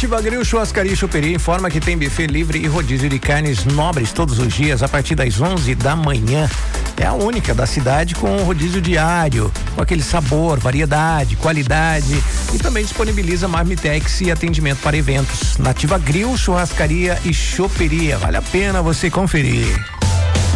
Nativa Grill, Churrascaria e Choperia informa que tem buffet livre e rodízio de carnes nobres todos os dias a partir das 11 da manhã. É a única da cidade com rodízio diário, com aquele sabor, variedade, qualidade, e também disponibiliza marmitex e atendimento para eventos. Nativa Grill, Churrascaria e Choperia. Vale a pena você conferir.